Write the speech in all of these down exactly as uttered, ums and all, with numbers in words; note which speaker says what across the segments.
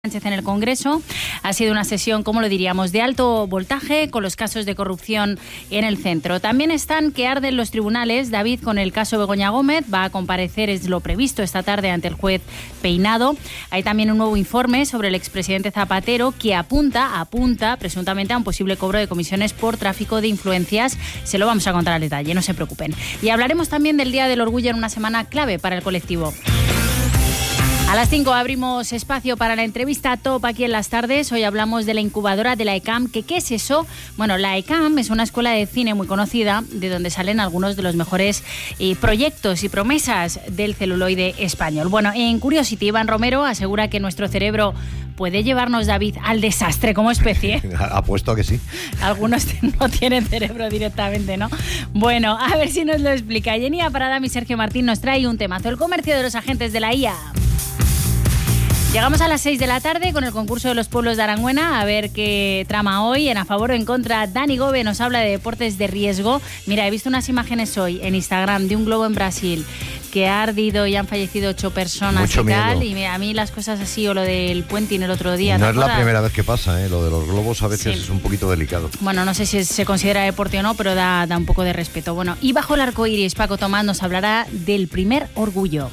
Speaker 1: Sánchez en el Congreso. Ha sido una sesión, como lo diríamos, de alto voltaje, con los casos de corrupción en el centro. También están que arden los tribunales. David, con el caso Begoña Gómez, va a comparecer, es lo previsto, esta tarde ante el juez Peinado. Hay también un nuevo informe sobre el expresidente Zapatero que apunta, apunta presuntamente a un posible cobro de comisiones por tráfico de influencias. Se lo vamos a contar al detalle, no se preocupen. Y hablaremos también del Día del Orgullo en una semana clave para el colectivo. A las cinco abrimos espacio para la entrevista top aquí en las tardes. Hoy hablamos de la incubadora de la ECAM. ¿Qué, qué es eso? Bueno, la ECAM es una escuela de cine muy conocida, de donde salen algunos de los mejores eh, proyectos y promesas del celuloide español. Bueno, en Curiosity, Iván Romero asegura que nuestro cerebro puede llevarnos, David, al desastre como especie.
Speaker 2: Apuesto a que sí.
Speaker 1: Algunos no tienen cerebro directamente, ¿no? Bueno, a ver si nos lo explica. Jenny Aparadam y Sergio Martín nos trae un temazo: el comercio de los agentes de la I A. Llegamos a las seis de la tarde con el concurso de los pueblos de Arangüena, a ver qué trama hoy. En A Favor o en Contra, Dani Gove nos habla de deportes de riesgo. Mira, he visto unas imágenes hoy en Instagram de un globo en Brasil que ha ardido y han fallecido ocho personas.
Speaker 2: Mucho
Speaker 1: y tal.
Speaker 2: miedo.
Speaker 1: Y a mí las cosas así, o lo del puenting el otro día.
Speaker 2: No
Speaker 1: ¿te
Speaker 2: es la
Speaker 1: acuerdas?
Speaker 2: primera vez que pasa, ¿eh? Lo de los globos a veces
Speaker 1: Sí.
Speaker 2: es un poquito delicado.
Speaker 1: Bueno, no sé si se considera deporte o no, pero da, da un poco de respeto. Bueno, y bajo el arco iris, Paco Tomás nos hablará del primer orgullo.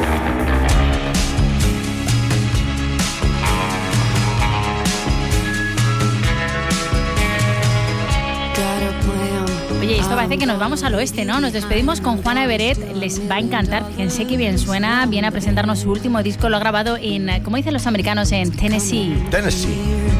Speaker 1: Oye, esto parece que nos vamos al oeste, ¿no? Nos despedimos con Juana Everett, les va a encantar, fíjense que bien suena, viene a presentarnos su último disco, lo ha grabado en, como dicen los americanos, en Tennessee.
Speaker 2: Tennessee.